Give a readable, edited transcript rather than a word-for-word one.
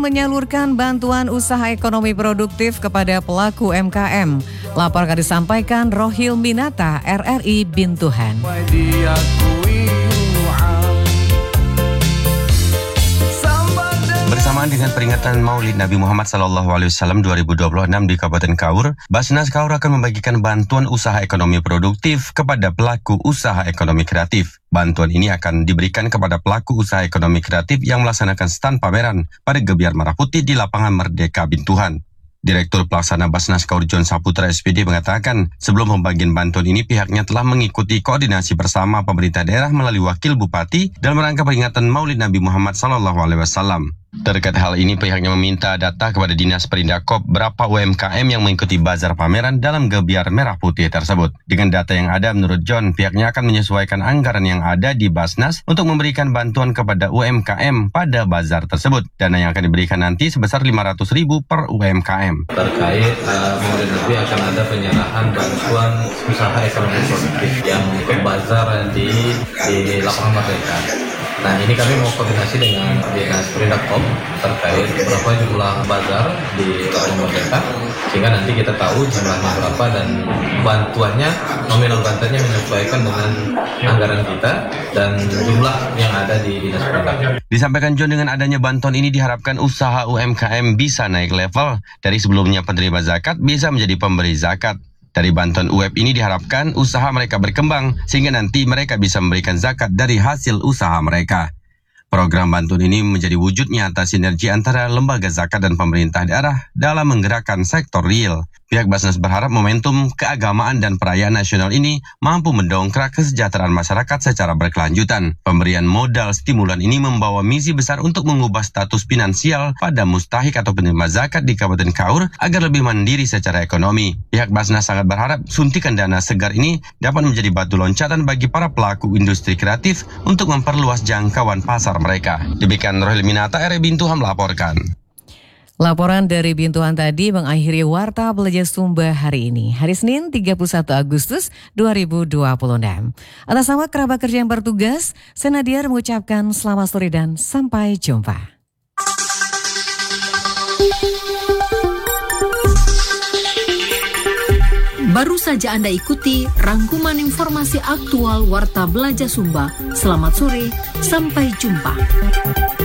menyalurkan bantuan usaha ekonomi produktif kepada pelaku UMKM. Lapor akan disampaikan Rohil Minata, RRI Bintuhan. Bersamaan dengan peringatan Maulid Nabi Muhammad SAW 2026 di Kabupaten Kaur, Basnas Kaur akan membagikan bantuan usaha ekonomi produktif kepada pelaku usaha ekonomi kreatif. Bantuan ini akan diberikan kepada pelaku usaha ekonomi kreatif yang melaksanakan stand pameran pada Gebiar Merah Putih di Lapangan Merdeka Bintuhan. Direktur Pelaksana Basnas Kaur John Saputra SPD mengatakan, sebelum pembagian bantuan ini pihaknya telah mengikuti koordinasi bersama pemerintah daerah melalui wakil bupati dalam rangka peringatan Maulid Nabi Muhammad SAW. Terkait hal ini, pihaknya meminta data kepada Dinas Perindakop berapa UMKM yang mengikuti bazar pameran dalam Gebiar Merah Putih tersebut. Dengan data yang ada, menurut John, pihaknya akan menyesuaikan anggaran yang ada di Basnas untuk memberikan bantuan kepada UMKM pada bazar tersebut. Dana yang akan diberikan nanti sebesar 500.000 per UMKM. Terkait Maulid Nabi akan ada penyerahan bantuan usaha ekonomi produktif yang ke bazar di Lapangan Merdeka. Nah, ini kami mau koordinasi dengan Dinas Perindakop terkait berapa jumlah bazar di Lapangan Merdeka, sehingga nanti kita tahu jumlahnya berapa dan bantuannya, nominal bantuannya menyesuaikan dengan anggaran kita dan jumlah yang ada di Dinas Perindakop. Disampaikan John, dengan adanya bantuan ini diharapkan usaha UMKM bisa naik level dari sebelumnya penerima zakat bisa menjadi pemberi zakat. Dari bantuan UEP ini diharapkan usaha mereka berkembang sehingga nanti mereka bisa memberikan zakat dari hasil usaha mereka. Program bantuan ini menjadi wujud nyata sinergi antara lembaga zakat dan pemerintah daerah dalam menggerakkan sektor real. Pihak Basnas berharap momentum keagamaan dan perayaan nasional ini mampu mendongkrak kesejahteraan masyarakat secara berkelanjutan. Pemberian modal stimulan ini membawa misi besar untuk mengubah status finansial pada mustahik atau penerima zakat di Kabupaten Kaur agar lebih mandiri secara ekonomi. Pihak Basnas sangat berharap suntikan dana segar ini dapat menjadi batu loncatan bagi para pelaku industri kreatif untuk memperluas jangkauan pasar mereka. Demikian Rohil Minata, RRI Bintuhan melaporkan. Laporan dari Bintuhan tadi mengakhiri Warta Belajar Sumba hari ini, hari Senin 31 Agustus 2026. Atas nama kerabat kerja yang bertugas, saya Nadia mengucapkan selamat sore dan sampai jumpa. Baru saja Anda ikuti rangkuman informasi aktual Warta Belajar Sumba. Selamat sore, sampai jumpa.